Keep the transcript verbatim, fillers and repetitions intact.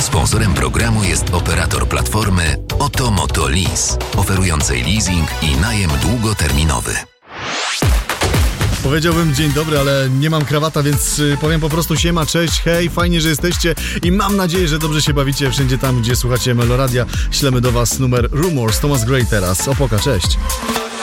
Sponsorem programu jest operator platformy Oto Moto Lease, oferującej leasing i najem długoterminowy. Powiedziałbym dzień dobry, ale nie mam krawata, więc powiem po prostu siema, cześć, hej, fajnie, że jesteście i mam nadzieję, że dobrze się bawicie wszędzie tam, gdzie słuchacie Meloradia. Ślemy do was numer Rumors, Thomas Gray teraz. Opoka, cześć.